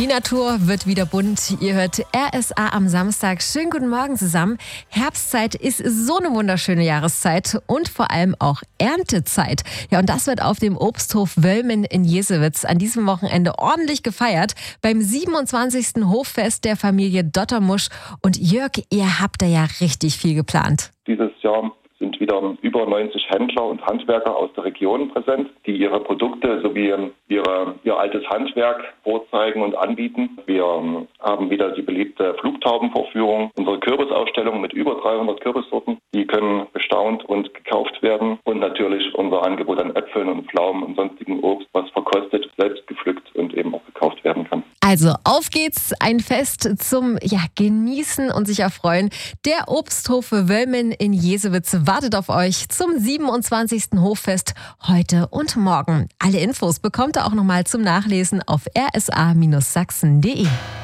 Die Natur wird wieder bunt. Ihr hört RSA am Samstag. Schönen guten Morgen zusammen. Herbstzeit ist so eine wunderschöne Jahreszeit und vor allem auch Erntezeit. Ja, und das wird auf dem Obsthof Wöllmen in Jesewitz an diesem Wochenende ordentlich gefeiert beim 27. Hoffest der Familie Dottermusch. Und Jörg, ihr habt da ja richtig viel geplant. Dieses Jahr sind wieder über 90 Händler und Handwerker aus der Region präsent, die ihre Produkte sowie ihr altes Handwerk vorzeigen und anbieten. Wir haben wieder die beliebte Flugtaubenvorführung, unsere Kürbisausstellung mit über 300 Kürbissorten. Die können bestaunt und gekauft werden. Und natürlich unser Angebot an Äpfeln und Pflaumen und sonstigen Obst, was verkostet, selbst gepflückt und eben auch gekauft werden kann. Also auf geht's, ein Fest zum Genießen und sich erfreuen. Der Obsthof Wöllmen in Jesewitz wartet auf euch zum 27. Hoffest heute und morgen. Alle Infos bekommt ihr auch nochmal zum Nachlesen auf rsa-sachsen.de.